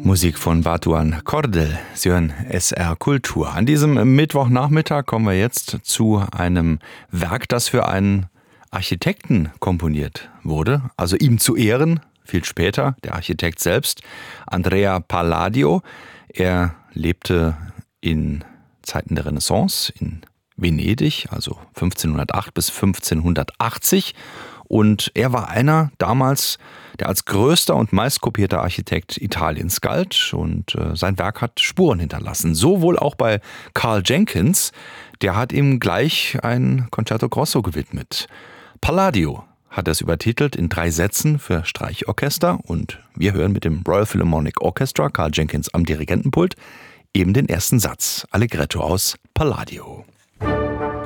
Musik von Batuan Cordel, Sie hören SR Kultur. An diesem Mittwochnachmittag kommen wir jetzt zu einem Werk, das für einen Architekten komponiert wurde. Also ihm zu Ehren, viel später, der Architekt selbst, Andrea Palladio. Er lebte in Zeiten der Renaissance in Venedig, also 1508 bis 1580. Und er war einer damals, der als größter und meistkopierter Architekt Italiens galt. Und sein Werk hat Spuren hinterlassen. So wohl auch bei Karl Jenkins. Der hat ihm gleich ein Concerto Grosso gewidmet. Palladio hat es übertitelt in 3 Sätzen für Streichorchester. Und wir hören mit dem Royal Philharmonic Orchestra, Karl Jenkins am Dirigentenpult, eben den ersten Satz, Allegretto aus Palladio.